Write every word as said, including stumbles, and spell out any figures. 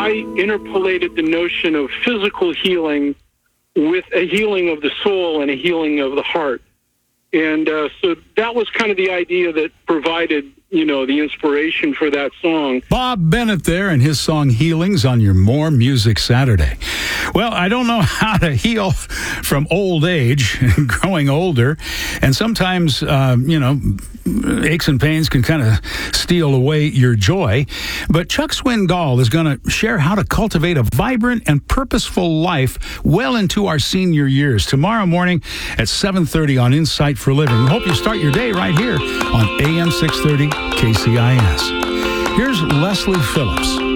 I interpolated the notion of physical healing with a healing of the soul and a healing of the heart. And uh, so that was kind of the idea that provided, you know, the inspiration for that song. Bob Bennett there and his song Healings on your More Music Saturday. Well, I don't know how to heal from old age and growing older. And sometimes, uh, you know, aches and pains can kind of steal away your joy. But Chuck Swindoll is going to share how to cultivate a vibrant and purposeful life well into our senior years tomorrow morning at seven thirty on Insight for Living. We hope you start your day right here on A M six thirty K C I S. Here's Leslie Phillips.